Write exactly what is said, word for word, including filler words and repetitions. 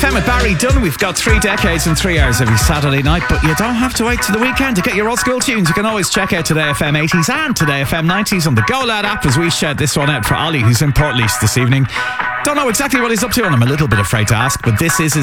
F M with Barry Dunn. We've got three decades and three hours every Saturday night, but you don't have to wait to the weekend to get your old school tunes. You can always check out Today F M eighties and Today F M nineties on the Go Lad app as we shout this one out for Ollie, who's in Port this evening. Don't know exactly what he's up to, and I'm a little bit afraid to ask, but this is his